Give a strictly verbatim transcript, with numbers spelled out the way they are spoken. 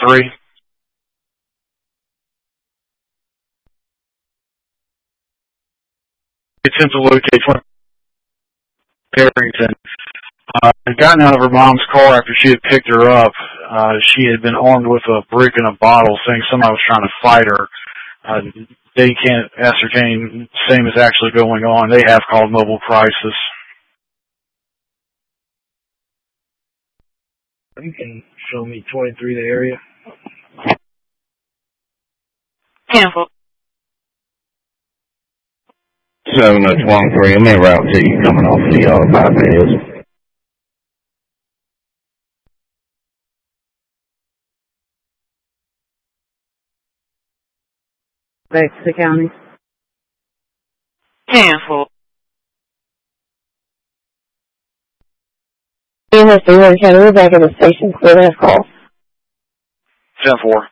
three. Attempt to locate Barrington. Uh, had gotten out of her mom's car after she had picked her up. Uh, she had been armed with a brick and a bottle, saying somebody was trying to fight her. Uh, they can't ascertain the same is actually going on. They have called mobile crisis. You can show me twenty-three, the area. Cancel. seven oh twenty-three, I'm in route two, you coming off the uh, bypass. Back to the county. Cancel. E M S three one County, we're back at the station. Clear that call. ten four.